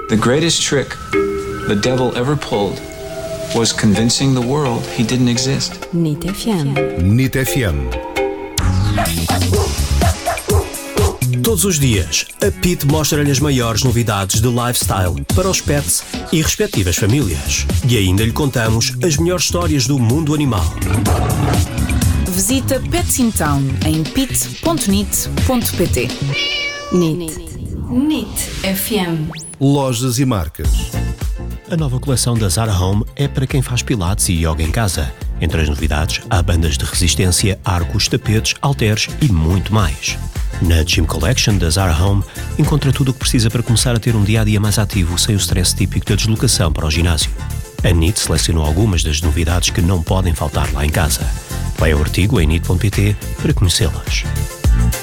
The greatest trick the devil ever pulled was convincing the world he didn't exist. NIT FM. NIT FM. Todos os dias, a Pitt mostra-lhe as maiores novidades de lifestyle para os pets e respectivas famílias. E ainda lhe contamos as melhores histórias do mundo animal. Visita Pets in Town em pit.nit.pt. NIT FM. Lojas e marcas. A nova coleção da Zara Home é para quem faz pilates e yoga em casa. Entre as novidades, há bandas de resistência, arcos, tapetes, halteres e muito mais. Na Gym Collection da Zara Home, encontra tudo o que precisa para começar a ter um dia-a-dia mais ativo sem o stress típico da deslocação para o ginásio. A NIT selecionou algumas das novidades que não podem faltar lá em casa. Vai ao artigo em nit.pt para conhecê-las.